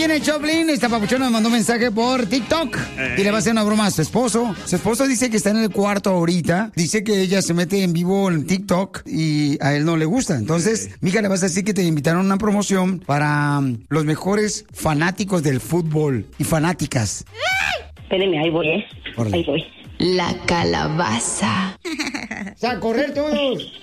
aquí en el Choplin, esta papuchona me mandó un mensaje por TikTok y le va a hacer una broma a su esposo. Su esposo dice que está en el cuarto ahorita. Dice que ella se mete en vivo en TikTok y a él no le gusta. Entonces, mija, le vas a decir que te invitaron a una promoción para los mejores fanáticos del fútbol y fanáticas. Espérenme, ahí voy, Órale. Ahí voy. La calabaza. O sea, a correr todos.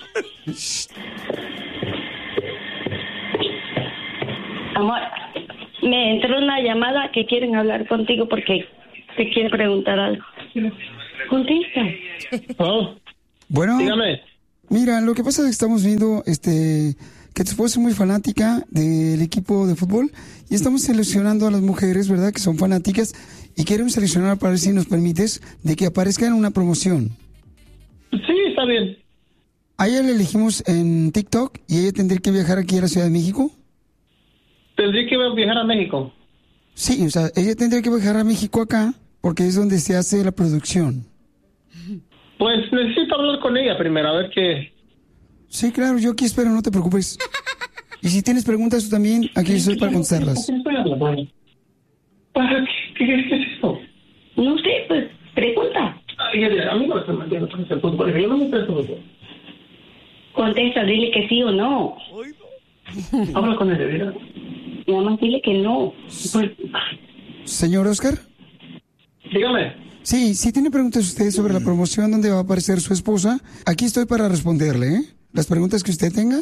Amor, me entró una llamada que quieren hablar contigo porque te quiere preguntar algo. Contesta. Oh, Bueno, dígame. mira, lo que pasa es que estamos viendo que tu esposa es muy fanática del equipo de fútbol y estamos seleccionando a las mujeres, ¿verdad?, que son fanáticas y queremos seleccionar para ver si nos permites de que aparezca en una promoción. Sí, está bien. A ella le elegimos en TikTok y ella tendría que viajar aquí a la Ciudad de México. Tendría que viajar a México. Sí, o sea, ella tendría que viajar a México acá porque es donde se hace la producción. Pues necesito hablar con ella primero, a ver qué... Sí, claro, yo aquí espero, no te preocupes. Y si tienes preguntas tú también, aquí estoy para contestarlas. ¿Para qué es eso? No sé, pues, pregunta. A mí no me están mandando el fútbol, yo no me interesa el fútbol. Contesta, dile que sí o no. Habla con él, ¿verdad? Nada más dile que no. Pues, Señor Oscar. dígame. Sí, si tiene preguntas usted sobre la promoción donde va a aparecer su esposa, aquí estoy para responderle, ¿eh? Las preguntas que usted tenga.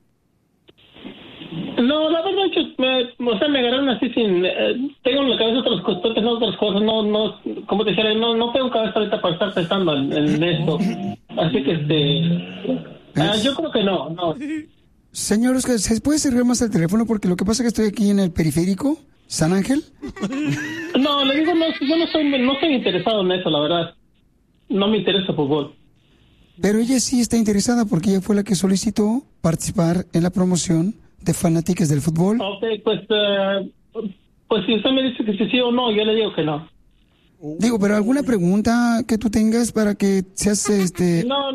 No, la verdad es que me agarraron así sin... tengo en la cabeza otras cosas, no, como te dijera, no tengo cabeza ahorita para estar pensando en esto. Así que, yo creo que no. Señor Oscar, ¿se puede acercar más al teléfono? Porque lo que pasa es que estoy aquí en el periférico, San Ángel. No, le digo, yo no estoy interesado en eso, la verdad. No me interesa fútbol. Pero ella sí está interesada porque ella fue la que solicitó participar en la promoción de fanáticas del fútbol. Ok, pues si usted me dice que sí o no, yo le digo que no. Digo, pero ¿alguna pregunta que tú tengas para que seas No,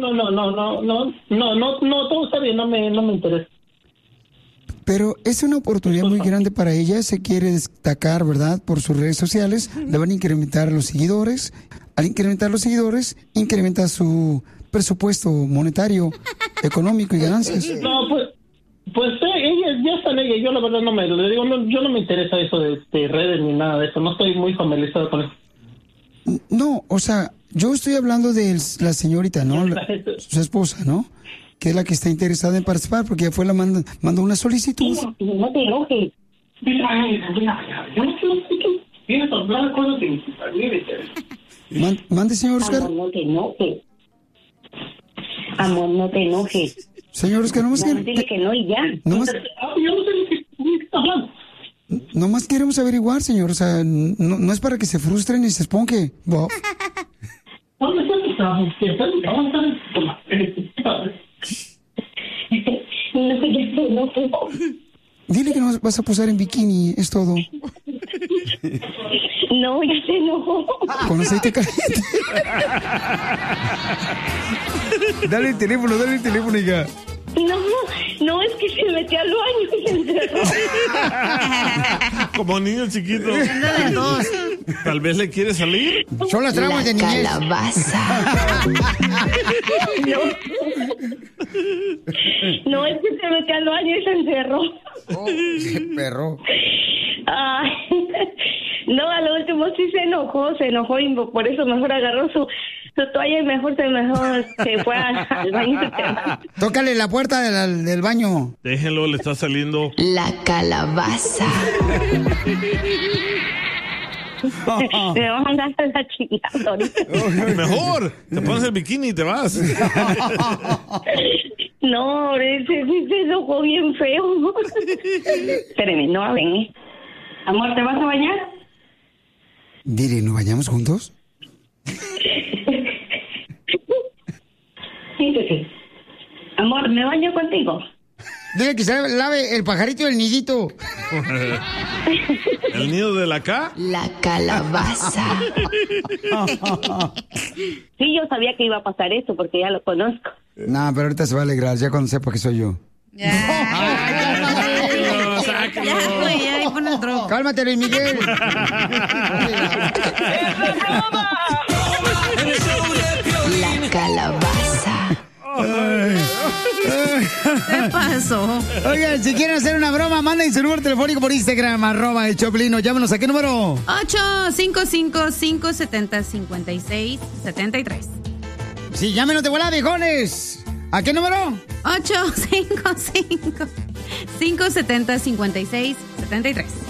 todo está bien, no me interesa. Pero es una oportunidad muy grande para ella, se quiere destacar, ¿verdad? Por sus redes sociales, le van a incrementar los seguidores. Al incrementar los seguidores, incrementa su presupuesto monetario, económico y ganancias. No, pues ella ya está en ella, yo la verdad le digo, yo no me interesa eso de redes ni nada de eso, no estoy muy familiarizado con eso. No, o sea, yo estoy hablando de la señorita, ¿no? Su esposa, ¿no? Que es la que está interesada en participar, porque ella fue la mandó una solicitud. No te enojes. Yo no sé qué vienes a hablar cosas de Mande, señor Oscar. Amor, no te enojes. Amor, no te enojes. Señor Oscar, nomás Dile que no y ya. nomás, yo no sé de qué está hablando. nomás queremos averiguar, señor. O sea, no es para que se frustren y se esponje. Bob. ¿Dónde está? No. Dile que no vas a posar en bikini, es todo. No, ya se enojó. Con aceite caliente. Dale el teléfono, hija. No, es que se metió al baño y se encerró. Como niño chiquito. Tal vez le quiere salir. Son las traumas de niñez. Calabaza. No, es que se metió al baño y se encerró. Oh, qué perro. Ay, no, a lo último sí se enojó y por eso mejor agarró su toalla y mejor se fue al baño. Tócale la puerta del baño. Déjenlo, le está saliendo. La calabaza. Me va a mandar a la chingada ahorita. Mejor, te pones el bikini y te vas. No, ese sí se enojó bien feo. Espérame, no hablen, Amor, ¿te vas a bañar? Dile, ¿nos bañamos juntos? Sí. Amor, ¿me baño contigo? Dile que se lave el pajarito del nidito. ¿El nido de la K? La calabaza. Sí, yo sabía que iba a pasar eso porque ya lo conozco. No, pero ahorita se va a alegrar ya cuando sepa que soy yo. sáquenlo. Ya, güey, ya ahí pon el drop. Cálmate, Luis Miguel. La calabaza. ¿Qué pasó? Oigan, si quieren hacer una broma, manden su número telefónico por Instagram, @el Choplin. Llámenos. ¿A qué número? 855-570-5673. Sí, llámenos de volada, viejones. ¿A qué número? 855-570-5673.